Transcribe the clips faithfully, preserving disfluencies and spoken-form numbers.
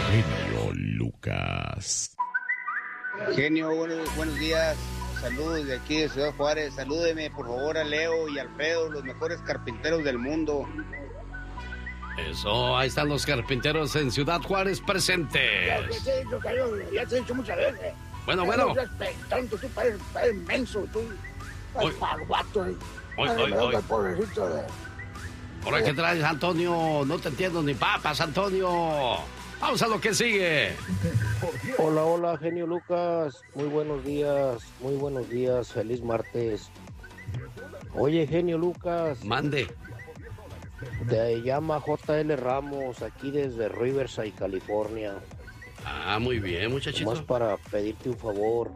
Genio Lucas. Genio, buenos, buenos días. Saludos de aquí de Ciudad Juárez. Salúdeme, por favor, a Leo y Alfredo, los mejores carpinteros del mundo. Eso, ahí están los carpinteros en Ciudad Juárez presentes. Ya te he dicho muchas veces. Bueno, bueno. Tanto tú pareces menso, tú. Hoy, parguato. Hoy, hoy, hoy. Pobrecito de... ¿Por qué traes, Antonio? No te entiendo ni papas, Antonio. Vamos a lo que sigue. Hola, hola, genio Lucas. Muy buenos días, muy buenos días. Feliz martes. Oye, genio Lucas. Mande. Te llama J L Ramos, aquí desde Riverside, California. Ah, muy bien, muchachito. Más para pedirte un favor.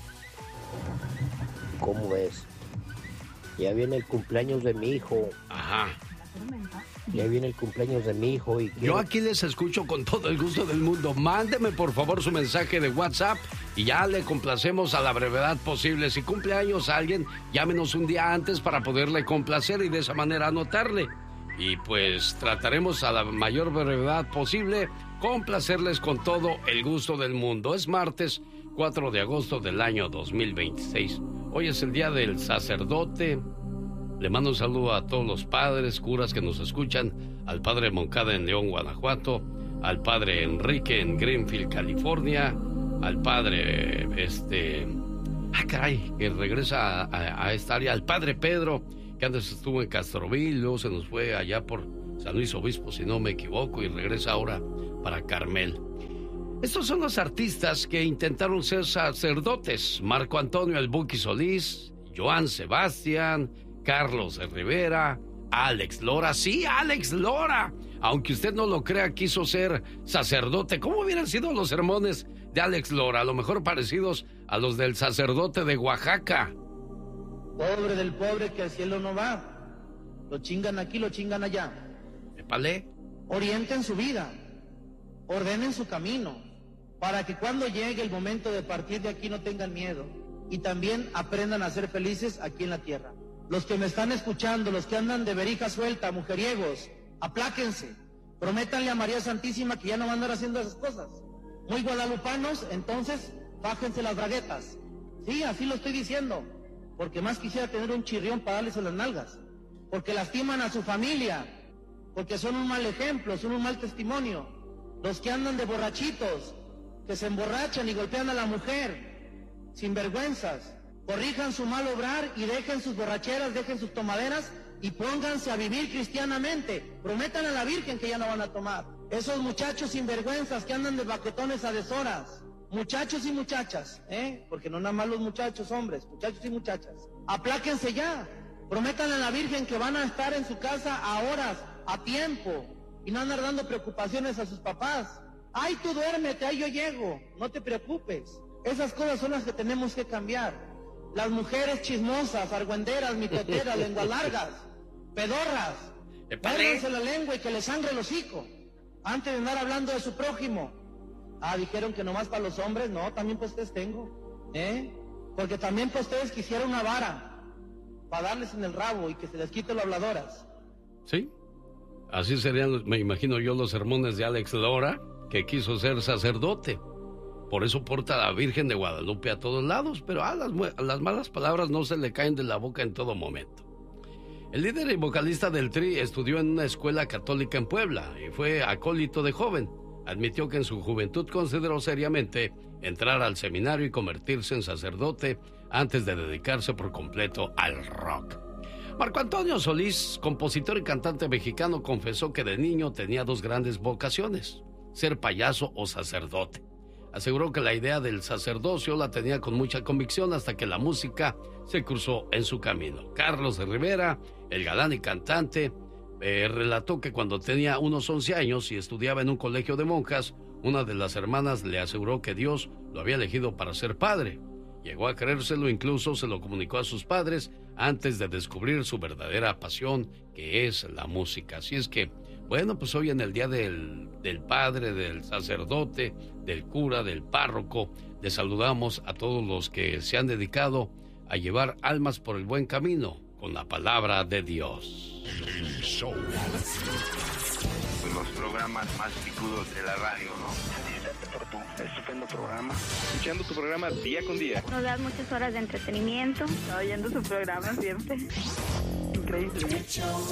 ¿Cómo ves? Ya viene el cumpleaños de mi hijo. Ajá. Ya viene el cumpleaños de mi hijo y quiero... Yo aquí les escucho con todo el gusto del mundo. Mándeme por favor su mensaje de WhatsApp y ya le complacemos a la brevedad posible. Si cumple años alguien, llámenos un día antes para poderle complacer y de esa manera anotarle. Y pues trataremos a la mayor brevedad posible complacerles con todo el gusto del mundo. Es martes cuatro de agosto del año dos mil veintiséis. Hoy es el día del sacerdote. Le mando un saludo a todos los padres, curas que nos escuchan, al padre Moncada en León, Guanajuato, al padre Enrique en Greenfield, California, al padre, este, ah, caray, que regresa a, a, a esta área, al padre Pedro, que antes estuvo en Castroville, luego se nos fue allá por San Luis Obispo, si no me equivoco, y regresa ahora para Carmel. Estos son los artistas que intentaron ser sacerdotes: Marco Antonio El Buki Solís, Joan Sebastián, Carlos de Rivera, Alex Lora. Sí, Alex Lora. Aunque usted no lo crea, quiso ser sacerdote. ¿Cómo hubieran sido los sermones de Alex Lora? A lo mejor parecidos a los del sacerdote de Oaxaca. Pobre del pobre que al cielo no va. Lo chingan aquí, lo chingan allá. Épale. Orienten su vida. Ordenen su camino. Para que cuando llegue el momento de partir de aquí no tengan miedo. Y también aprendan a ser felices aquí en la tierra. Los que me están escuchando, los que andan de verija suelta, mujeriegos, apláquense. Prométanle a María Santísima que ya no van a andar haciendo esas cosas. Muy guadalupanos, entonces, bájense las braguetas. Sí, así lo estoy diciendo. Porque más quisiera tener un chirrión para darles en las nalgas. Porque lastiman a su familia. Porque son un mal ejemplo, son un mal testimonio. Los que andan de borrachitos, que se emborrachan y golpean a la mujer, sin vergüenzas. Corrijan su mal obrar y dejen sus borracheras, dejen sus tomaderas y pónganse a vivir cristianamente. Prometan a la Virgen que ya no van a tomar. Esos muchachos sinvergüenzas que andan de baquetones a deshoras. Muchachos y muchachas, ¿eh? Porque no nada más los muchachos, hombres, muchachos y muchachas. Apláquense ya. Prometan a la Virgen que van a estar en su casa a horas, a tiempo. Y no andar dando preocupaciones a sus papás. Ay, tú duérmete, ay, yo llego. No te preocupes. Esas cosas son las que tenemos que cambiar. Las mujeres chismosas, argüenderas, mitoteras, lenguas largas, pedorras, muérdanse la lengua y que les sangre el hocico, antes de andar hablando de su prójimo. Ah, dijeron que nomás para los hombres, no, también para ustedes tengo, ¿eh? Porque también para ustedes quisiera una vara, para darles en el rabo y que se les quite las habladoras. Sí, así serían, me imagino yo, los sermones de Alex Lora, que quiso ser sacerdote. Por eso porta a la Virgen de Guadalupe a todos lados, pero a las, las malas palabras no se le caen de la boca en todo momento. El líder y vocalista del Tri estudió en una escuela católica en Puebla y fue acólito de joven. Admitió que en su juventud consideró seriamente entrar al seminario y convertirse en sacerdote antes de dedicarse por completo al rock. Marco Antonio Solís, compositor y cantante mexicano, confesó que de niño tenía dos grandes vocaciones: ser payaso o sacerdote. Aseguró que la idea del sacerdocio la tenía con mucha convicción hasta que la música se cruzó en su camino. Carlos de Rivera, el galán y cantante, eh, relató que cuando tenía unos once años y estudiaba en un colegio de monjas, una de las hermanas le aseguró que Dios lo había elegido para ser padre. Llegó a creérselo, incluso se lo comunicó a sus padres antes de descubrir su verdadera pasión, que es la música. Así es que, bueno, pues hoy en el día del, del padre, del sacerdote, del cura, del párroco, les saludamos a todos los que se han dedicado a llevar almas por el buen camino con la palabra de Dios. El show. Nuestro programas más picudos de la radio, ¿no? Felicitarte por tu estupendo programa. Escuchando tu programa día con día. Nos das muchas horas de entretenimiento. Oyendo tu programa siempre. Increíble.